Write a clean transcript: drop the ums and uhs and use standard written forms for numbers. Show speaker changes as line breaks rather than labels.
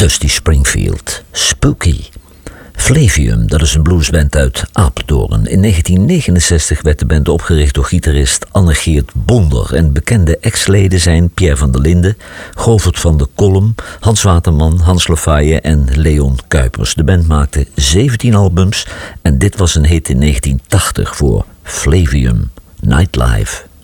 Dusty Springfield, Spooky. Flavium, dat is een bluesband uit Apeldoorn. In 1969 werd de band opgericht door gitarist Anne-Geert Bonder. En bekende ex-leden zijn Pierre van der Linden, Govert van der Kolm, Hans Waterman, Hans Lafaye en Leon Kuipers. De band maakte 17 albums en dit was een hit in 1980 voor Flavium, Nightlife.